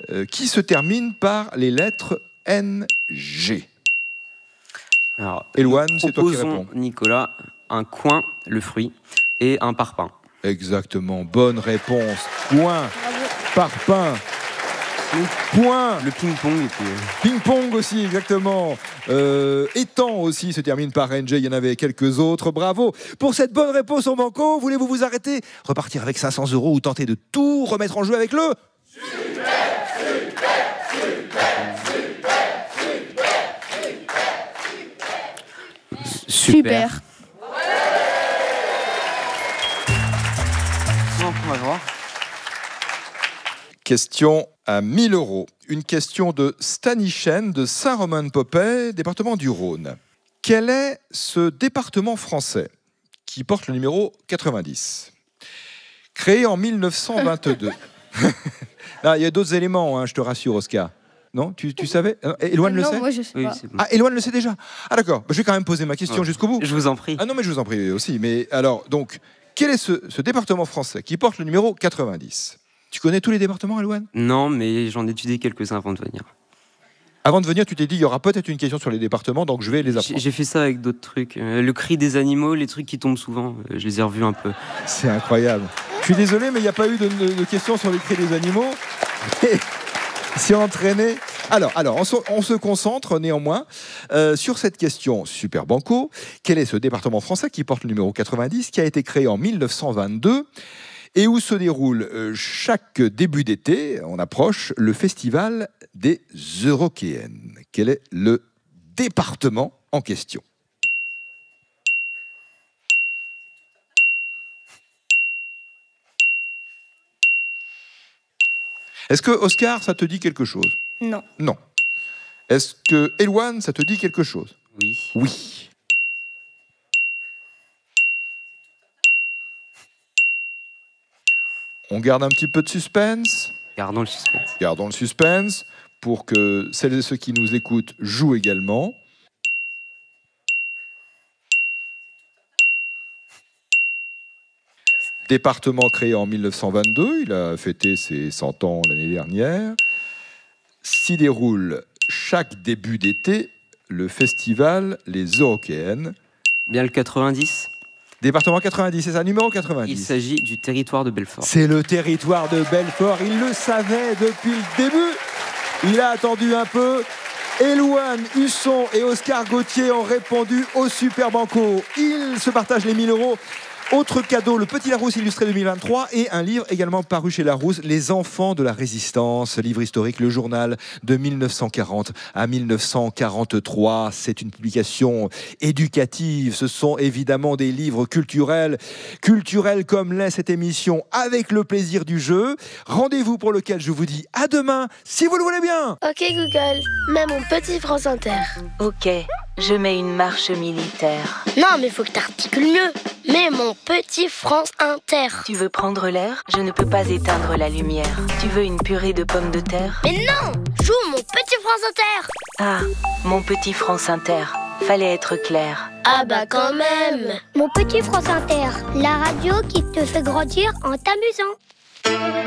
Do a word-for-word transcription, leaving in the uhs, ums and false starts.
euh, qui se termine par les lettres N G. Alors, Elouane, c'est toi qui réponds. Nicolas, un coin, le fruit, et un parpaing. Exactement, bonne réponse. Coin, parpaing. Point. Le ping-pong. Puis... Ping-pong aussi, exactement. Euh, étang aussi se termine par N G. Il y en avait quelques autres. Bravo pour cette bonne réponse en banco. Voulez-vous vous arrêter, repartir avec cinq cents euros ou tenter de tout remettre en jeu avec le super, super, super, super, super. On va voir. Question à mille euros. Une question de Stanichen de Saint-Romain-de-Popey, département du Rhône. Quel est ce département français qui porte le numéro quatre-vingt-dix? Créé en mille neuf cent vingt-deux. Là, il y a d'autres éléments, hein, je te rassure, Oscar. Non, tu, tu savais? Éloigne le non, sait moi je sais pas. Oui, bon. Ah, Éloigne le sait déjà. Ah d'accord, je vais quand même poser ma question ouais. jusqu'au bout. Je vous en prie. Ah non, mais je vous en prie aussi. Mais alors, donc, quel est ce, ce département français qui porte le numéro quatre-vingt-dix? Tu connais tous les départements, Elouane? Non, mais j'en ai étudié quelques-uns avant de venir. Avant de venir, tu t'es dit, il y aura peut-être une question sur les départements, donc je vais les apprendre. J'ai fait ça avec d'autres trucs. Euh, le cri des animaux, les trucs qui tombent souvent, euh, je les ai revus un peu. C'est incroyable. Je suis désolé, mais il n'y a pas eu de, de, de questions sur les cris des animaux. C'est entraîné. Alors, alors on, se, on se concentre néanmoins euh, sur cette question super banco. Quel est ce département français qui porte le numéro quatre-vingt-dix, qui a été créé en mille neuf cent vingt-deux et où se déroule euh, chaque début d'été, on approche, le festival des Eurockéennes. Quel est le département en question? Est-ce que, Oscar, ça te dit quelque chose? Non. Non. Est-ce que, Elouane, ça te dit quelque chose? Oui. Oui. On garde un petit peu de suspense. Gardons le suspense. Gardons le suspense pour que celles et ceux qui nous écoutent jouent également. Département créé en mille neuf cent vingt-deux, il a fêté ses cent ans l'année dernière. S'y déroule chaque début d'été le festival Les Eurockéennes. Bien le quatre-vingt-dix. Département quatre-vingt-dix, c'est ça, numéro quatre-vingt-dix. Il s'agit du territoire de Belfort. C'est le territoire de Belfort, il le savait depuis le début. Il a attendu un peu. Elouane Husson et Oscar Gauthier ont répondu au Super Banco. Ils se partagent les mille euros. Autre cadeau, le Petit Larousse illustré deux mille vingt-trois et un livre également paru chez Larousse, Les Enfants de la Résistance, livre historique, le journal de mille neuf cent quarante à mille neuf cent quarante-trois. C'est une publication éducative. Ce sont évidemment des livres culturels, culturels comme l'est cette émission, avec le plaisir du jeu. Rendez-vous pour lequel je vous dis à demain, si vous le voulez bien. Ok Google, mets mon petit France Inter. Ok, je mets une marche militaire. Non mais faut que t'articules mieux. Mets mon petit France Inter. Tu veux prendre l'air? Je ne peux pas éteindre la lumière. Tu veux une purée de pommes de terre? Mais non! Joue mon petit France Inter. Ah, mon petit France Inter. Fallait être clair. Ah bah quand même. Mon petit France Inter, la radio qui te fait grandir en t'amusant.